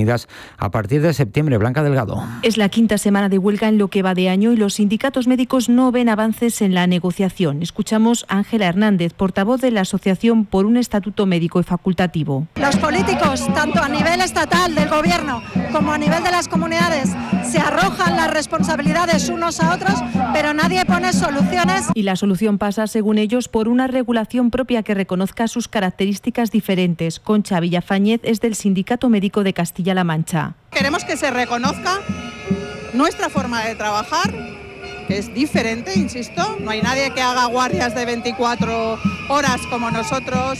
indefinidas a partir de septiembre. Blanca Delgado. Es la quinta semana de huelga en lo que va de año y los sindicatos médicos no ven avances en la negociación. Escuchamos a Ángela Hernández, portavoz de la Asociación por un Estatuto Médico y Facultativo. Los políticos, tanto a nivel estatal del Gobierno como a nivel de las comunidades, se arrojan las responsabilidades unos a otros, pero nadie pone soluciones. Y la solución pasa, según ellos, por una regulación propia que reconozca sus características diferentes. Concha Villafañez es del Sindicato Médico de Castilla-La Mancha. Queremos que se reconozca nuestra forma de trabajar, que es diferente, insisto. No hay nadie que haga guardias de 24 horas como nosotros,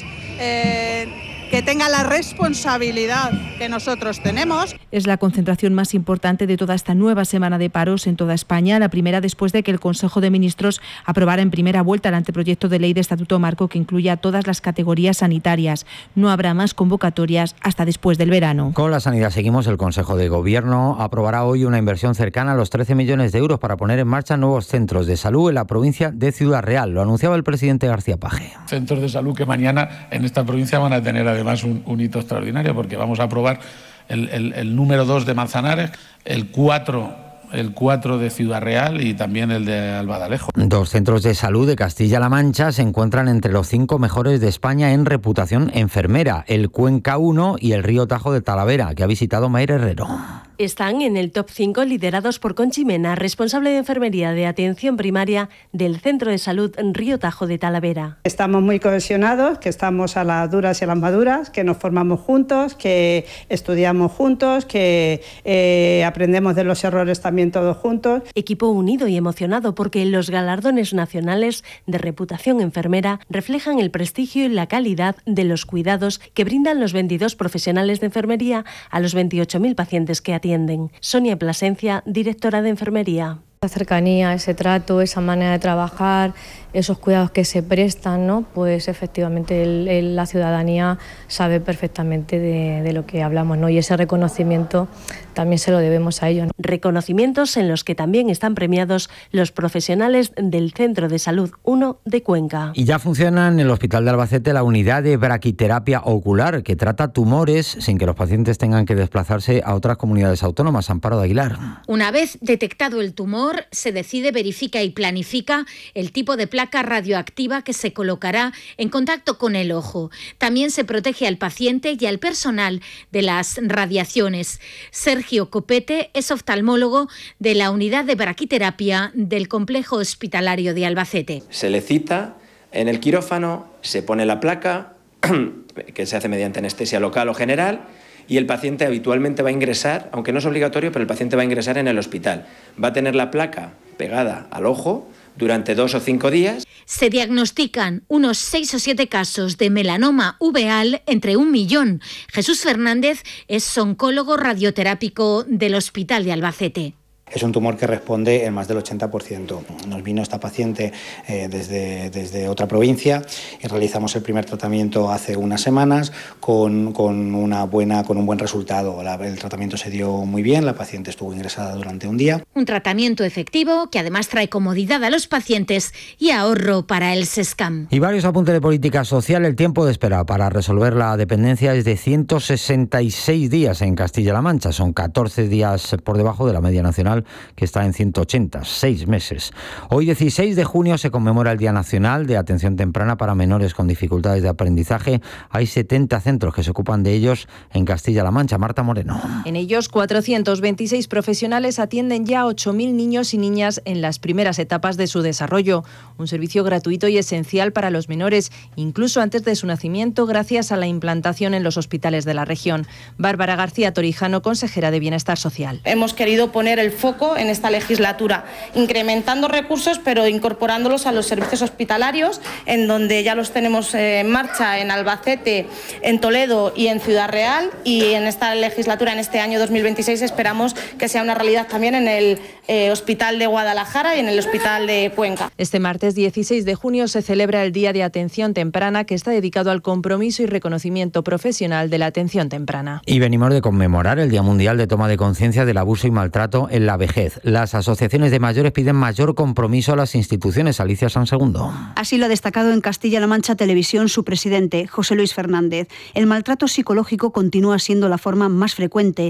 que tenga la responsabilidad que nosotros tenemos. Es la concentración más importante de toda esta nueva semana de paros en toda España, la primera después de que el Consejo de Ministros aprobara en primera vuelta el anteproyecto de ley de Estatuto Marco que incluye a todas las categorías sanitarias. No habrá más convocatorias hasta después del verano. Con la sanidad seguimos. El Consejo de Gobierno aprobará hoy una inversión cercana a los 13 millones de euros para poner en marcha nuevos centros de salud en la provincia de Ciudad Real. Lo anunciaba el presidente García Page. Centros de salud que mañana en esta provincia van a tener además un hito extraordinario, porque vamos a aprobar el número 2 de Manzanares, el 4 de Ciudad Real y también el de Albadalejo. 2 centros de salud de Castilla-La Mancha se encuentran entre los 5 mejores de España en reputación enfermera, el Cuenca 1 y el Río Tajo de Talavera, que ha visitado Mayra Herrero. Están en el top 5 liderados por Conchi Mena, responsable de enfermería de atención primaria del Centro de Salud Río Tajo de Talavera. Estamos muy cohesionados, que estamos a las duras y a las maduras, que nos formamos juntos, que estudiamos juntos, que aprendemos de los errores también todos juntos. Equipo unido y emocionado porque los galardones nacionales de reputación enfermera reflejan el prestigio y la calidad de los cuidados que brindan los 22 profesionales de enfermería a los 28.000 pacientes que atienden. Sonia Plasencia, directora de enfermería. La cercanía, ese trato, esa manera de trabajar, esos cuidados que se prestan, ¿no? Pues efectivamente la ciudadanía sabe perfectamente de lo que hablamos, ¿no? Y ese reconocimiento también se lo debemos a ellos. Reconocimientos en los que también están premiados los profesionales del Centro de Salud 1 de Cuenca. Y ya funciona en el Hospital de Albacete la unidad de braquiterapia ocular, que trata tumores sin que los pacientes tengan que desplazarse a otras comunidades autónomas. Amparo de Aguilar. Una vez detectado el tumor, se decide, verifica y planifica el tipo de placa radioactiva que se colocará en contacto con el ojo. También se protege al paciente y al personal de las radiaciones. Sergio Copete es oftalmólogo de la unidad de braquiterapia del complejo hospitalario de Albacete. Se le cita en el quirófano, se pone la placa, que se hace mediante anestesia local o general, y el paciente habitualmente va a ingresar, aunque no es obligatorio, pero el paciente va a ingresar en el hospital. Va a tener la placa pegada al ojo durante 2 o 5 días. Se diagnostican unos 6 o 7 casos de melanoma uveal entre 1 millón. Jesús Fernández es oncólogo radioterápico del Hospital de Albacete. Es un tumor que responde en más del 80%. Nos vino esta paciente desde otra provincia y realizamos el primer tratamiento hace unas semanas con un buen resultado. El tratamiento se dio muy bien, la paciente estuvo ingresada durante un día. Un tratamiento efectivo que además trae comodidad a los pacientes y ahorro para el SESCAM. Y varios apuntes de política social. El tiempo de espera para resolver la dependencia es de 166 días en Castilla-La Mancha. Son 14 días por debajo de la media nacional, que está en 180, 6 meses. Hoy, 16 de junio, se conmemora el Día Nacional de Atención Temprana para Menores con Dificultades de Aprendizaje. Hay 70 centros que se ocupan de ellos en Castilla-La Mancha. Marta Moreno. En ellos, 426 profesionales atienden ya a 8.000 niños y niñas en las primeras etapas de su desarrollo. Un servicio gratuito y esencial para los menores, incluso antes de su nacimiento, gracias a la implantación en los hospitales de la región. Bárbara García Torijano, consejera de Bienestar Social. Hemos querido poner el foco en esta legislatura, incrementando recursos pero incorporándolos a los servicios hospitalarios, en donde ya los tenemos en marcha en Albacete, en Toledo y en Ciudad Real, y en esta legislatura, en este año 2026, esperamos que sea una realidad también en el Hospital de Guadalajara y en el Hospital de Cuenca. Este martes 16 de junio se celebra el Día de Atención Temprana, que está dedicado al compromiso y reconocimiento profesional de la atención temprana. Y venimos de conmemorar el Día Mundial de Toma de Conciencia del Abuso y Maltrato en la Vejez. Las asociaciones de mayores piden mayor compromiso a las instituciones. Alicia Sansegundo. Así lo ha destacado en Castilla-La Mancha Televisión su presidente, José Luis Fernández. El maltrato psicológico continúa siendo la forma más frecuente